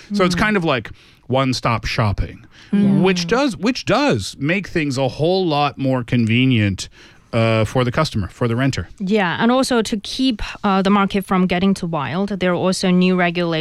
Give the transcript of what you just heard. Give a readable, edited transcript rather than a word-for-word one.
So it's kind of like one-stop shopping, which does make things a whole lot more convenient for the customer, for the renter. Yeah, and also to keep the market from getting too wild, there are also new regulations